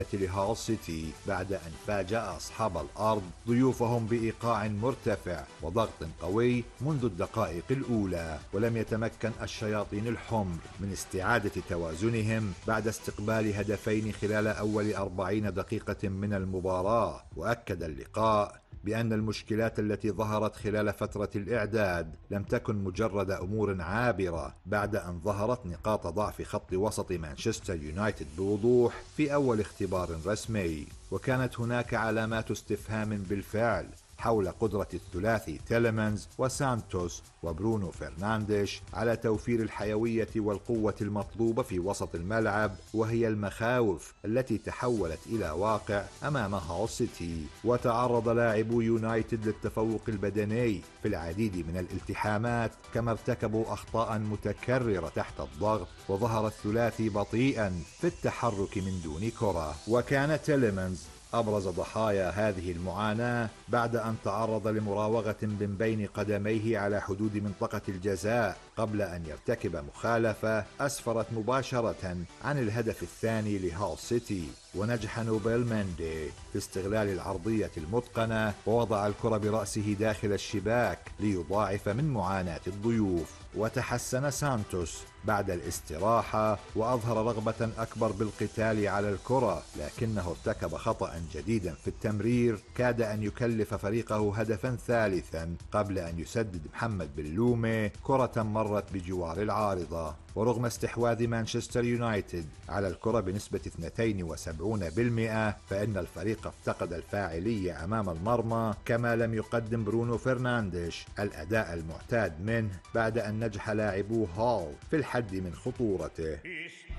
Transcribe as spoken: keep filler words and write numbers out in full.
لهال سيتي بعد أن فاجأ أصحاب الأرض ضيوفهم بإيقاع مرتفع وضغط قوي منذ الدقائق الأولى، ولم يتمكن الشياطين الحمر من استعادة توازنهم بعد استقبال هدفين خلال أول أربعين دقيقة من المباراة. وأكد اللقاء بأن المشكلات التي ظهرت خلال فترة الإعداد لم تكن مجرد أمور عابرة بعد أن ظهرت نقاط ضعف خط وسط مانشستر يونايتد بوضوح في أول اختبار رسمي، وكانت هناك علامات استفهام بالفعل حول قدرة الثلاثي تيليمانز وسانتوس وبرونو فرنانديش على توفير الحيوية والقوة المطلوبة في وسط الملعب، وهي المخاوف التي تحولت إلى واقع أمام هال سيتي. وتعرض لاعبو يونايتد للتفوق البدني في العديد من الالتحامات، كما ارتكبوا أخطاء متكررة تحت الضغط، وظهر الثلاثي بطيئا في التحرك من دون كرة. وكان تيليمانز أبرز ضحايا هذه المعاناة بعد أن تعرض لمراوغة من بين قدميه على حدود منطقة الجزاء قبل أن يرتكب مخالفة أسفرت مباشرة عن الهدف الثاني لهال سيتي. ونجح نوبيل ميندي في استغلال العرضية المتقنة ووضع الكرة برأسه داخل الشباك ليضاعف من معاناة الضيوف. وتحسن سانتوس بعد الاستراحة وأظهر رغبة أكبر بالقتال على الكرة، لكنه ارتكب خطأ جديدا في التمرير كاد أن يكلف فريقه هدفا ثالثا قبل أن يسدد محمد بلومي كرة مرت بجوار العارضة. ورغم استحواذ مانشستر يونايتد على الكرة بنسبة اثنين وسبعين بالمئة، فإن الفريق افتقد الفاعلية أمام المرمى، كما لم يقدم برونو فرنانديش الأداء المعتاد منه بعد أن نجح لاعبو هال في الحد من خطورته.